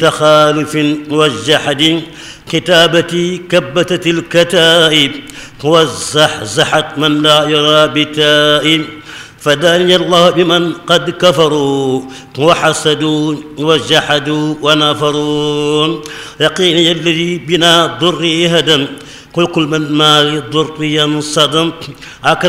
تخالف والجحد كتابتي كبتت الكتائب وزحزحت من لا يرى بتائب فداني الله بمن قد كفروا وحسدوا وجحدوا ونفروا يقيني الذي بنا ضري هدم قل كل من ما للضر ينصدم